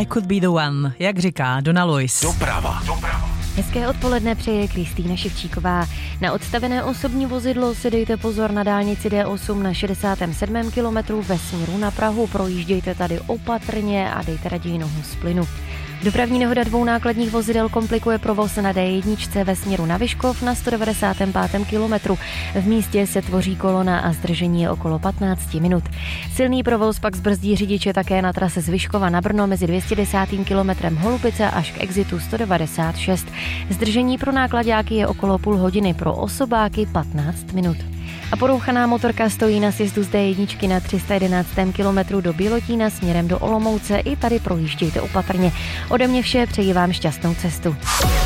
I could be the one, jak říká Donna Lewis. Doprava. Hezké odpoledne přeje Kristýna Ševčíková. Na odstavené osobní vozidlo si dejte pozor na dálnici D8 na 67. kilometru ve směru na Prahu. Projíždějte tady opatrně a dejte raději nohu z plynu. Dopravní nehoda dvou nákladních vozidel komplikuje provoz na D1 ve směru na Vyškov na 195. kilometru. V místě se tvoří kolona a zdržení je okolo 15 minut. Silný provoz pak zbrzdí řidiče také na trase z Vyškova na Brno mezi 210. kilometrem Holubice až k exitu 196. Zdržení pro náklaďáky je okolo půl hodiny, pro osobáky 15 minut. A porouchaná motorka stojí na sjezdu z D1 na 311. kilometru do Bělotína směrem do Olomouce. I tady projíždějte opatrně. Ode mě vše, přeji vám šťastnou cestu.